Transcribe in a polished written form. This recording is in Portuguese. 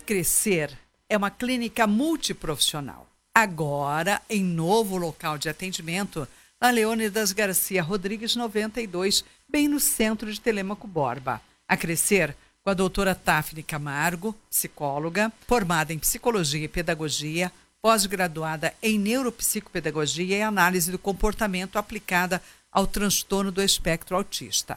Crescer é uma clínica multiprofissional. Agora, em novo local de atendimento, na Leônidas Garcia Rodrigues 92, bem no centro de Telêmaco Borba. A Crescer, com a doutora Tafne Camargo, psicóloga, formada em Psicologia e Pedagogia, pós-graduada em Neuropsicopedagogia e Análise do Comportamento aplicada ao transtorno do espectro autista.